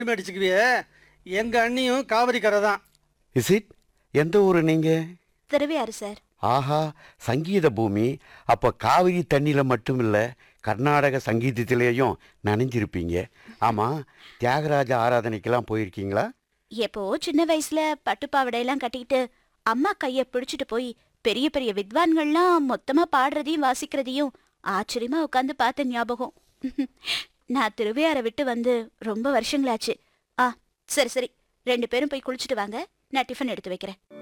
அடிச்சுக்குவியே. எங்க அண்ணியும் காவிரி கரை தான். Is it? எந்த ஊரு நீங்க? திருவையாறு சார். ஆஹா, சங்கீத பூமி. அப்ப காவிரி தண்ணியில மட்டும் இல்ல, கர்நாடக சங்கீதத்திலேயும் நனைஞ்சிருப்பீங்க. ஆமா, தியாகராஜ ஆராதனைக்கெல்லாம் போயிருக்கீங்களா? எப்போ சின்ன வயசுல பட்டுப்பாவடையெல்லாம் கட்டிட்டு அம்மா கைய பிடிச்சிட்டு போய் பெரிய பெரிய வித்வான்கள்லாம் மொத்தமா பாடுறதையும் வாசிக்கிறதையும் ஆச்சரியமா உட்காந்து பார்த்த ஞாபகம். நான் திருவையாரை விட்டு வந்து ரொம்ப வருஷங்களாச்சு. ஆ, சரி சரி, 2 பேரும் போய் குளிச்சுட்டு வாங்க, நான் டிஃபன் எடுத்து வைக்கிறேன்.